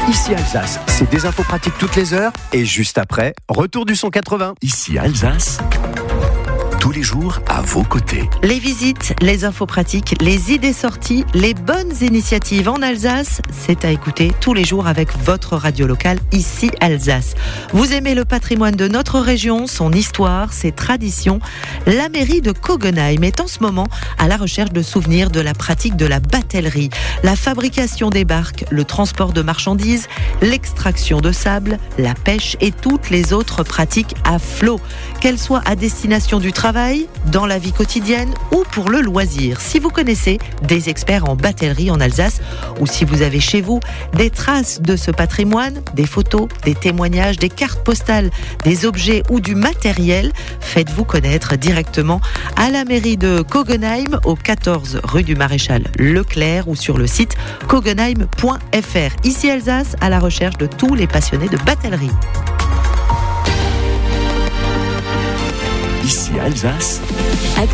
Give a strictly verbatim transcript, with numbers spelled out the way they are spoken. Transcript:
Ici Alsace, c'est des infos pratiques toutes les heures. Et juste après, retour du son quatre-vingts. Ici Alsace, tous les jours à vos côtés. Les visites, les infos pratiques, les idées sorties, les bonnes initiatives en Alsace, c'est à écouter tous les jours avec votre radio locale Ici Alsace. Vous aimez le patrimoine de notre région, son histoire, ses traditions? La mairie de Kogenheim est en ce moment à la recherche de souvenirs de la pratique de la batellerie, la fabrication des barques, le transport de marchandises, l'extraction de sable, la pêche et toutes les autres pratiques à flot, qu'elles soient à destination du travail, dans la vie quotidienne ou pour le loisir. Si vous connaissez des experts en batellerie en Alsace ou si vous avez chez vous des traces de ce patrimoine, des photos, des témoignages, des cartes postales, des objets ou du matériel, faites-vous connaître directement à la mairie de Kogenheim au quatorze rue du Maréchal Leclerc ou sur le site kogenheim point f r. Ici Alsace, à la recherche de tous les passionnés de batellerie. Ici Alsace.